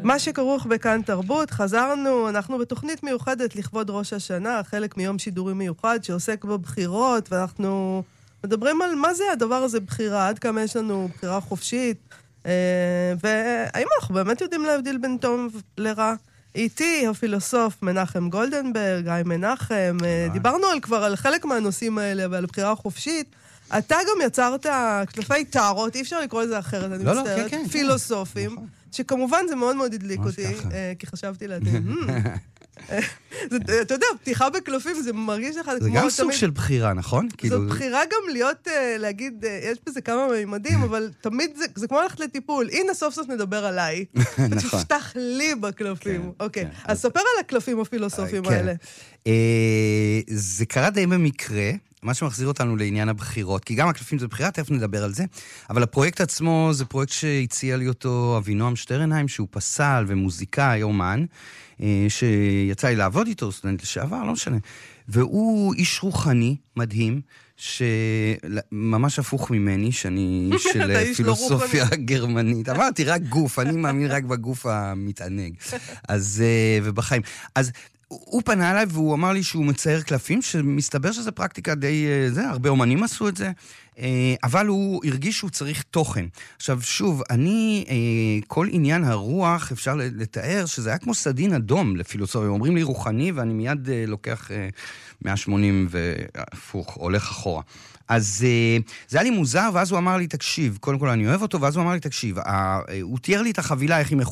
מה שכרוך בכאן תרבות, חזרנו, אנחנו בתוכנית מיוחדת לכבוד ראש השנה, חלק מיום שידורי מיוחד שעוסק בבחירות, ואנחנו מדברים על מה זה הדבר הזה בחירה, עד כמה יש לנו בחירה חופשית, והאם אנחנו באמת יודעים להבדיל בין טוב לרע? איתי הפילוסוף מנחם גולדנברג, היי מנחם, דיברנו כבר על חלק מהנושאים האלה ועל בחירה חופשית, אתה גם יצרת כלפי תארות, אי אפשר לקרוא לזה אחרת, אני מצטערת, פילוסופים, שכמובן זה מאוד מאוד הדליק אותי, כי חשבתי לעצמי, אתה יודע, פתיחה בקלפים זה מרגיש לך... זה גם סוג של בחירה, נכון? זו בחירה גם להיות, להגיד, יש בזה כמה מימדים, אבל תמיד זה כמו ללכת לטיפול. הנה סוף סוף נדבר עליי. ותפתח לי בקלפים. אוקיי, אז ספר על הקלפים הפילוסופיים האלה. זה קרה די במקרה, מה שמחזיר אותנו לעניין הבחירות, כי גם הקלפים זה בחירה, תכף נדבר על זה, אבל הפרויקט עצמו זה פרויקט שהציע לי אותו אבינועם שטרנהיים, שהוא פסל ומוזיקאי, אומן, שיצא לי לעבוד איתו, סטודנט לשעבר, לא משנה. והוא איש רוחני מדהים, שממש הפוך ממני, שאני איש של פילוסופיה גרמנית. אמרתי, רק גוף, אני מאמין רק בגוף המתענג. אז, ובחיים. אז הוא פנה אליי והוא אמר לי שהוא מצייר קלפים, שמסתבר שזה פרקטיקה די... הרבה אומנים עשו את זה, אבל הוא הרגיש שהוא צריך תוכן. עכשיו, שוב, כל עניין הרוח אפשר לתאר שזה היה כמו סדין אדום לפילוסופיה. אומרים לי רוחני, ואני מיד לוקח 180 והפוך, הולך אחורה. אז זה היה לי מוזר, ואז הוא אמר לי, תקשיב, קודם כל אני אוהב אותו, ואז הוא אמר לי, תקשיב, הוא תיאר לי את החבילה, איך היא מחולקת.